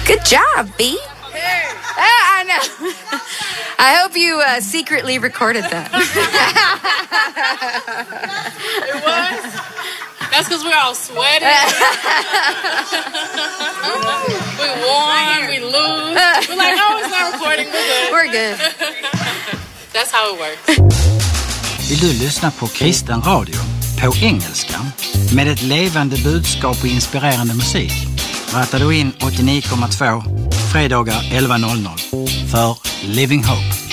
Good job, B. I know. I hope you secretly recorded that. It was? That's because we're all sweating. We won, we lose. We're like, oh, it's not recording, We're good. That's how it works. Vill du lyssna på kristen radio på engelska med ett levande budskap och inspirerande musik? Rattar du in 89,2 fredagar 11.00 för Living Hope.